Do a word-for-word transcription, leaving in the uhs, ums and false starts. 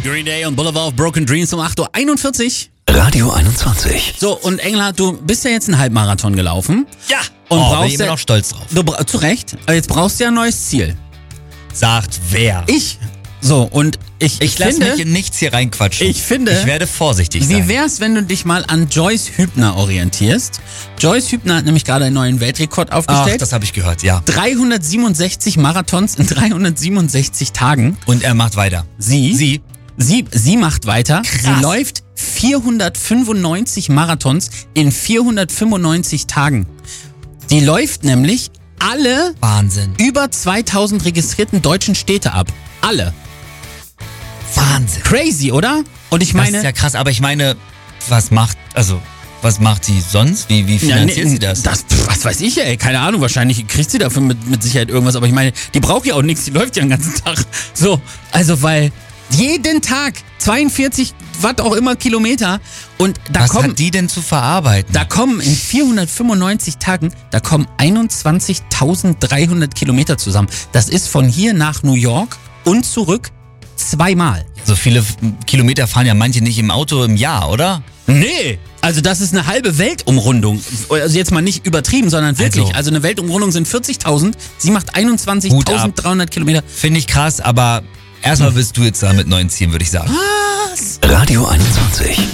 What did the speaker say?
Green Day und Boulevard of Broken Dreams um acht Uhr einundvierzig. Radio einundzwanzig. So, und Engelhardt, du bist ja jetzt einen Halbmarathon gelaufen. Ja, Und oh, brauchst bin ich immer ja- noch stolz drauf. Du, bra- zu Recht, aber jetzt brauchst du ja ein neues Ziel. Sagt wer? Ich. So, und ich, Ich lasse finde, mich in nichts hier reinquatschen. Ich finde- Ich werde vorsichtig wie sein. wär's, wenn du dich mal an Joyce Hübner orientierst? Joyce Hübner hat nämlich gerade einen neuen Weltrekord Ach, aufgestellt. das habe ich gehört, ja. dreihundertsiebenundsechzig Marathons in dreihundertsiebenundsechzig Tagen. Und er macht weiter. Sie, Sie. sie, sie macht weiter. Krass. Sie läuft vierhundertfünfundneunzig Marathons in vierhundertfünfundneunzig Tagen. Die läuft nämlich alle Wahnsinn. über zweitausend registrierten deutschen Städte ab. Alle. Wahnsinn. Crazy, oder? Und ich Das meine, ist ja krass, aber ich meine, was macht, also, was macht sie sonst? Wie, wie finanziert ja, nee, sie das? das? Was weiß ich, ey, keine Ahnung, wahrscheinlich kriegt sie dafür mit, mit Sicherheit irgendwas, aber ich meine, die braucht ja auch nichts, die läuft ja den ganzen Tag. So, also weil jeden Tag zweiundvierzig, was auch immer, Kilometer und da was kommen, hat die denn zu verarbeiten? da kommen in vierhundertfünfundneunzig Tagen, da kommen einundzwanzigtausenddreihundert Kilometer zusammen. Das ist von hier nach New York und zurück zweimal. So viele F- Kilometer fahren ja manche nicht im Auto im Jahr, oder? Nee, also das ist eine halbe Weltumrundung. Also jetzt mal nicht übertrieben, sondern wirklich. Also, Also- eine Weltumrundung sind vierzigtausend. Sie macht Hut ab. einundzwanzigtausenddreihundert Kilometer. Finde ich krass, aber erstmal bist du jetzt da mit neuen Zielen, würde ich sagen. Radio einundzwanzig.